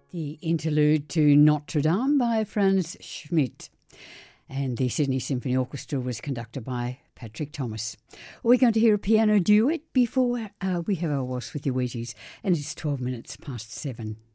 The interlude to Notre Dame by Franz Schmidt. And the Sydney Symphony Orchestra was conducted by Patrick Thomas. We're going to hear a piano duet before we have our Waltz with the Ouija's, and it's 12 minutes past 7.